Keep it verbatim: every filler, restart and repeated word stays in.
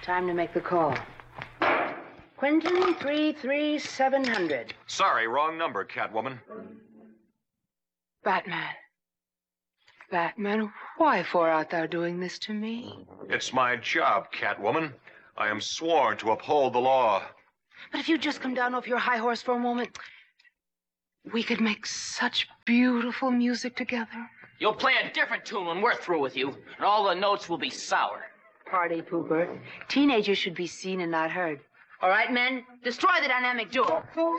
Time to make the call. Quentin three three seven hundred. Sorry, wrong number, Catwoman. Batman. Batman, why for art thou doing this to me? It's my job, Catwoman. I am sworn to uphold the law. But if you just come down off your high horse for a moment, we could make such beautiful music together. You'll play a different tune when we're through with you, and all the notes will be sour. Party pooper. Teenagers should be seen and not heard. All right, men, destroy the dynamic duo.